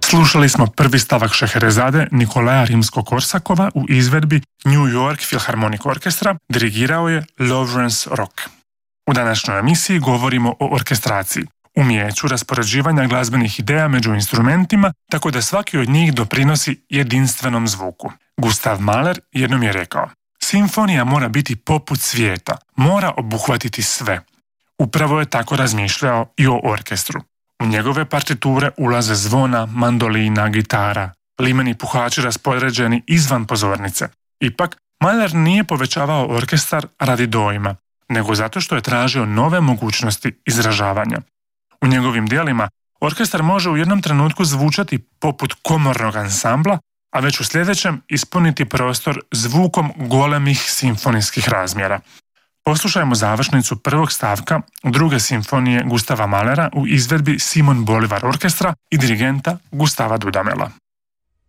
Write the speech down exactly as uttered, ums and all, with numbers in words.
Slušali smo prvi stavak Šeherezade Nikolaja Rimsko-Korsakova u izvedbi New York Philharmonic Orchestra, dirigirao je Lawrence Rock. U današnjoj emisiji govorimo o orkestraciji, umijeću raspoređivanja glazbenih ideja među instrumentima tako da svaki od njih doprinosi jedinstvenom zvuku. Gustav Mahler jednom je rekao: simfonija mora biti poput svijeta, mora obuhvatiti sve. Upravo je tako razmišljao i o orkestru. U njegove partiture ulaze zvona, mandolina, gitara, limeni puhači raspoređeni izvan pozornice. Ipak, Mahler nije povećavao orkestar radi dojma, nego zato što je tražio nove mogućnosti izražavanja. U njegovim djelima orkestar može u jednom trenutku zvučati poput komornog ansambla, a već u sljedećem ispuniti prostor zvukom golemih simfonijskih razmjera. Poslušajmo završnicu prvog stavka druge simfonije Gustava Mahlera u izvedbi Simon Bolivar orkestra i dirigenta Gustava Dudamela.